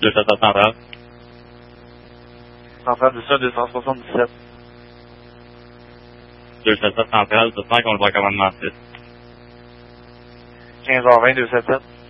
277 centrale. Centrale du Sud 277. 277 centrale, tout le temps qu'on le voit commandement 6. 15h20, 277.